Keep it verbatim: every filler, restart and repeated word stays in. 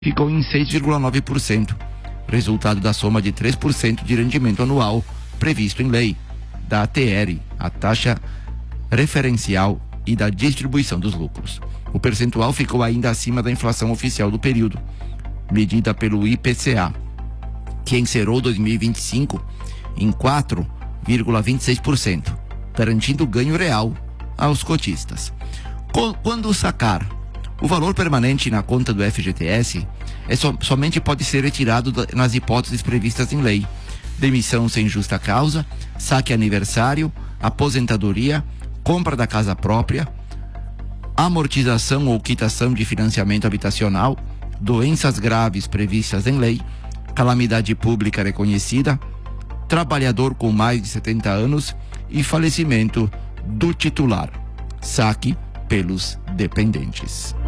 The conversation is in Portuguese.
ficou em seis vírgula nove por cento, resultado da soma de três por cento de rendimento anual previsto em lei, da A T R, a taxa referencial, e da distribuição dos lucros. O percentual ficou ainda acima da inflação oficial do período, medida pelo I P C A, que encerrou dois mil e vinte e cinco em quatro vírgula vinte e seis por cento, garantindo ganho real aos cotistas. Quando sacar, o valor permanente na conta do F G T S é so, somente pode ser retirado da, nas hipóteses previstas em lei: demissão sem justa causa, saque aniversário, aposentadoria, compra da casa própria, amortização ou quitação de financiamento habitacional, doenças graves previstas em lei, calamidade pública reconhecida, trabalhador com mais de setenta anos e falecimento do titular. Saque pelos dependentes.